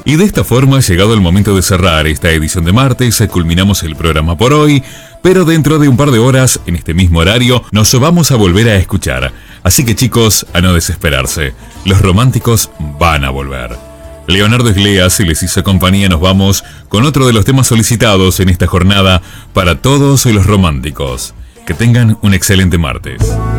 Y de esta forma ha llegado el momento de cerrar esta edición de martes, culminamos el programa por hoy, pero dentro de un par de horas, en este mismo horario, nos vamos a volver a escuchar. Así que chicos, a no desesperarse, los románticos van a volver. Leonardo Iglesias y les hizo compañía, nos vamos con otro de los temas solicitados en esta jornada para todos los románticos. Que tengan un excelente martes.